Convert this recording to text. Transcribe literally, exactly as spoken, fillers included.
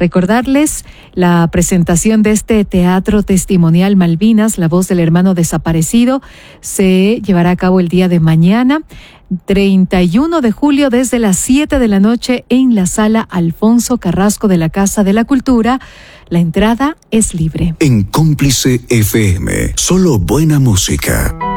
Recordarles la presentación de este teatro testimonial Malvinas, la voz del hermano desaparecido, se llevará a cabo el día de mañana, treinta y uno de julio, desde las siete de la noche en la sala Alfonso Carrasco de la Casa de la Cultura. La entrada es libre. En Cómplice F M, solo buena música.